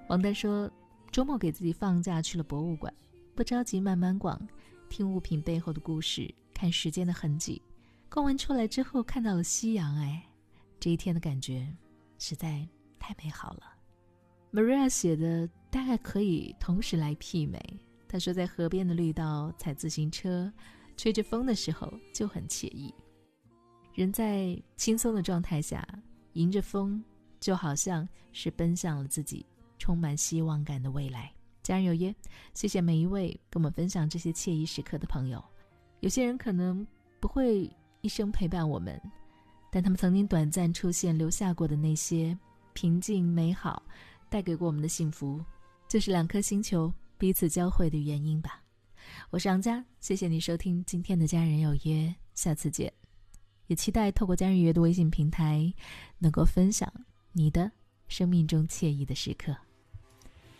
王丹说，周末给自己放假去了博物馆，不着急慢慢逛，听物品背后的故事，看时间的痕迹。逛完出来之后看到了夕阳，这一天的感觉实在太美好了。 Maria 写的大概可以同时来媲美。她说在河边的绿道踩自行车吹着风的时候就很惬意，人在轻松的状态下迎着风，就好像是奔向了自己充满希望感的未来。家人有约，谢谢每一位跟我们分享这些惬意时刻的朋友。有些人可能不会一生陪伴我们，但他们曾经短暂出现留下过的那些平静美好，带给过我们的幸福，就是两颗星球彼此交汇的原因吧。我是杨佳，谢谢你收听今天的家人有约，下次见。也期待透过家人有约的微信平台能够分享你的生命中惬意的时刻。